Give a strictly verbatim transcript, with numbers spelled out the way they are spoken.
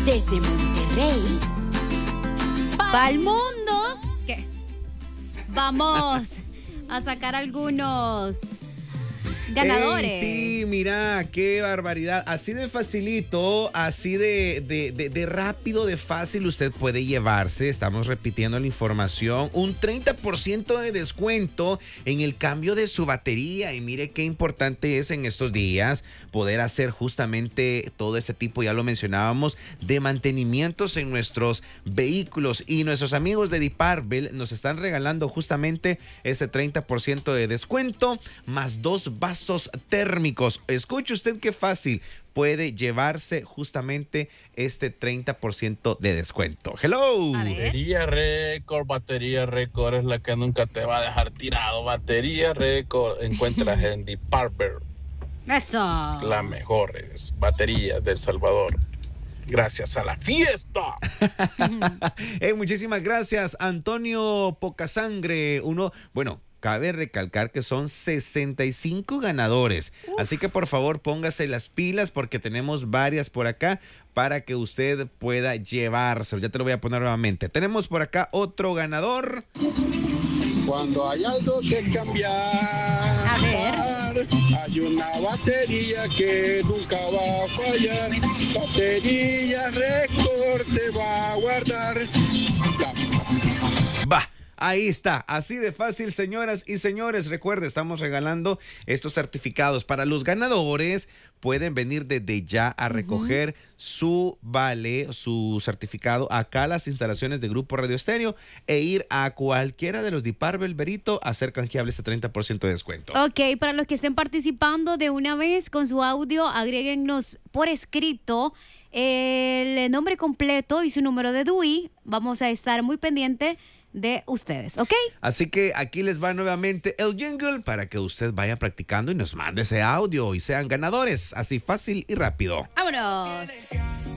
Desde Monterrey Pa'l mundo. ¿Qué? Vamos a sacar algunos ganadores. Ey, sí, mira, qué barbaridad. Así de facilito, así de, de, de, de rápido, de fácil usted puede llevarse. Estamos repitiendo la información. Un treinta por ciento de descuento en el cambio de su batería. Y mire qué importante es en estos días poder hacer justamente todo ese tipo, ya lo mencionábamos, de mantenimientos en nuestros vehículos. Y nuestros amigos de Department nos están regalando justamente ese treinta por ciento de descuento, más dos vasos térmicos. Escuche usted qué fácil puede llevarse justamente este treinta por ciento de descuento. Hello. Batería Récord, Batería Récord es la que nunca te va a dejar tirado. Batería Récord, encuentras en Department. Eso. Las mejores baterías del Salvador. Gracias a la fiesta. Hey, muchísimas gracias, Antonio Pocasangre. Uno, bueno, cabe recalcar que son sesenta y cinco ganadores. Uf. Así que por favor póngase las pilas porque tenemos varias por acá para que usted pueda llevarse. Ya te lo voy a poner nuevamente. Tenemos por acá otro ganador. Cuando hay algo que cambiar, a ver, hay una batería que nunca va a fallar. Batería Récord te va a guardar. Va. Ahí está, así de fácil, señoras y señores. Recuerde, estamos regalando estos certificados para los ganadores. Pueden venir desde ya a recoger uh-huh. su vale, su certificado acá a las instalaciones de Grupo Radio Estéreo e ir a cualquiera de los Department Berito a hacer canjeable este treinta por ciento de descuento. Ok, para los que estén participando de una vez con su audio, agréguennos por escrito el nombre completo y su número de D U I. Vamos a estar muy pendiente de ustedes, ¿ok? Así que aquí les va nuevamente el jingle para que usted vaya practicando y nos mande ese audio y sean ganadores, así fácil y rápido. ¡Vámonos!